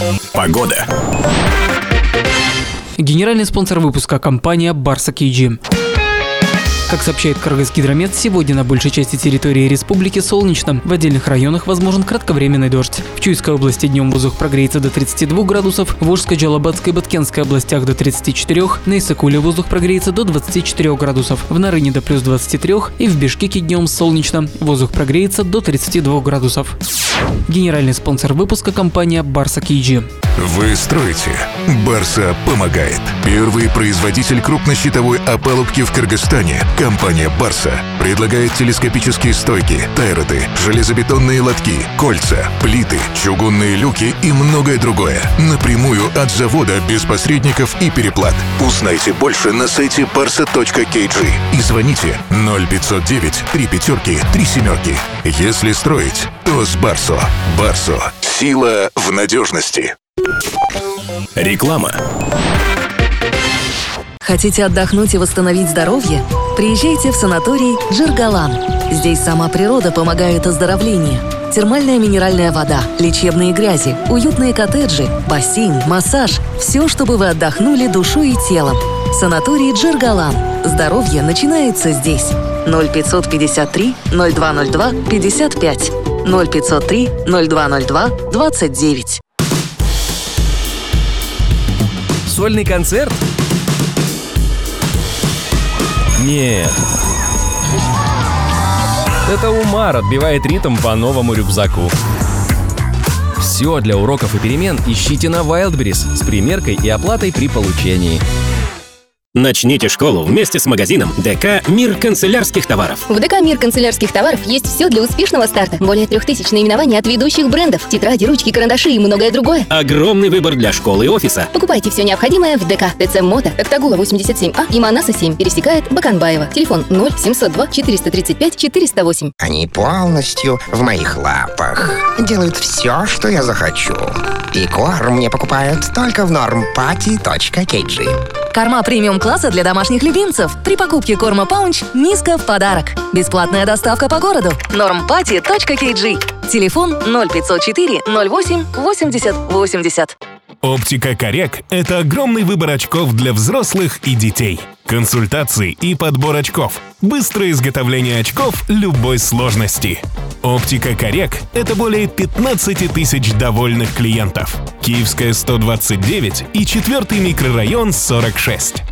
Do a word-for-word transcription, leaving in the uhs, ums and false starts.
Погода. Генеральный спонсор выпуска — компания Барса кей джи. Как сообщает Кыргызгидромет, сегодня на большей части территории республики солнечно. В отдельных районах возможен кратковременный дождь. В Чуйской области днем воздух прогреется до тридцати двух градусов, в Волжской, Джалабадской и Баткенской областях до тридцати четырёх, на Иссыкуле воздух прогреется до двадцати четырёх градусов, в Нарыне до плюс двадцати трёх и в Бишкеке днем солнечно. Воздух прогреется до тридцати двух градусов. Генеральный спонсор выпуска — компания Барса кей джи. Вы строите? Барса помогает. Первый производитель крупнощитовой опалубки в Кыргызстане. Компания Барса предлагает телескопические стойки, тайроды, железобетонные лотки, кольца, плиты, чугунные люки и многое другое. Напрямую от завода, без посредников и переплат. Узнайте больше на сайте барса точка кей джи и звоните ноль пятьсот девять три пятерки три семерки. Если строить, то с Барсо. Барсо. Сила в надежности. Реклама. Хотите отдохнуть и восстановить здоровье? Приезжайте в санаторий Джиргалан. Здесь сама природа помогает оздоровлению. Термальная минеральная вода, лечебные грязи, уютные коттеджи, бассейн, массаж – все, чтобы вы отдохнули душой и телом. Санаторий Джиргалан. Здоровье начинается здесь. ноль пятьсот пятьдесят три ноль два ноль два пятьдесят пять. ноль пятьсот три ноль два ноль два двадцать девять. Сольный концерт? Нет. Это Умар отбивает ритм по новому рюкзаку. Все для уроков и перемен ищите на Wildberries с примеркой и оплатой при получении. Начните школу вместе с магазином ДК «Мир канцелярских товаров». В ДК «Мир канцелярских товаров» есть все для успешного старта. Более трех тысяч наименований от ведущих брендов. Тетради, ручки, карандаши и многое другое. Огромный выбор для школы и офиса. Покупайте все необходимое в ДК. ТЦ Мото, Токтагула восемьдесят семь А и Манаса семь. Пересекает Баканбаева. Телефон ноль семьсот два четыреста тридцать пять четыреста восемь. Они полностью в моих лапах. Делают все, что я захочу. И корм мне покупают только в нормпати точка кей джи. Корма премиум-класса для домашних любимцев. При покупке корма Паунч Миска в подарок. Бесплатная доставка по городу. нормпати точка кей джи. Телефон ноль пятьсот четыре ноль восемь восемьдесят восемьдесят. Оптика Коррек – это огромный выбор очков для взрослых и детей. Консультации и подбор очков. Быстрое изготовление очков любой сложности. Оптика Коррек – это более пятнадцати тысяч довольных клиентов. Киевская сто двадцать девять и четвертый микрорайон сорок шесть.